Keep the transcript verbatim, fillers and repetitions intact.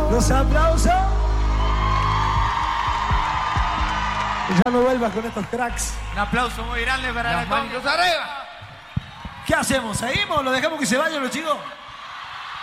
Los aplausos. Ya no vuelvas con estos cracks. Un aplauso muy grande para Las la Conga. manitos arriba. ¿Qué hacemos? ¿Seguimos? ¿Lo dejamos que se vayan los chicos?